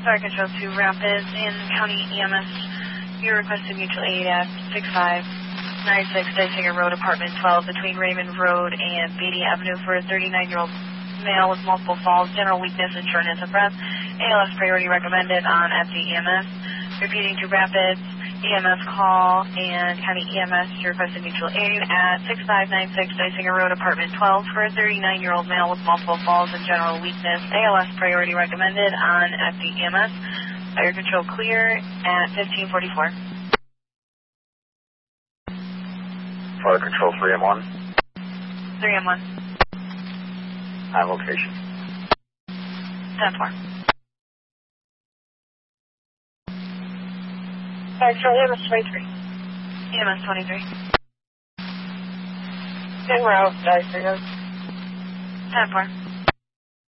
Fire Control to Rapids in County EMS. You requested mutual aid at 6596 Dysinger Road, Apartment 12, between Raymond Road and Beatty Avenue for a 39-year-old male with multiple falls, general weakness, and shortness of breath. ALS priority recommended on FD-EMS. Repeating to Rapids EMS call and County EMS to request a mutual aid at 6596 Dysinger Road, Apartment 12, for a 39-year-old male with multiple falls and general weakness. ALS priority recommended on FD-EMS. Fire Control clear at 1544. Fire Control 3M1. 3M1. High location. 10-4. Fire Control EMS 23. EMS 23. En route, Dysinger. 10-4.